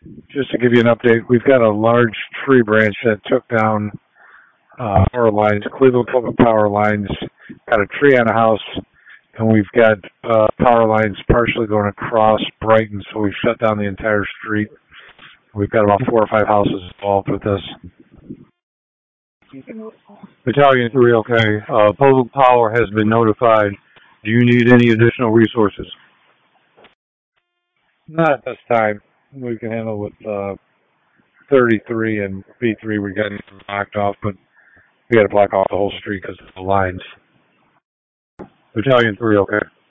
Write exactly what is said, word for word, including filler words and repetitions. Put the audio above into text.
Just to give you an update, we've got a large tree branch that took down uh, power lines, Cleveland Public Power lines, got a tree on a house, and we've got uh, power lines partially going across Brighton, so we've shut down the entire street. We've got about four or five houses involved with this. Battalion three, okay. Uh, Public Power has been notified. Do you need any additional resources? Not at this time. We can handle with uh, thirty-three and B three. We got blocked off, but we got to block off the whole street because of the lines. Battalion three, okay.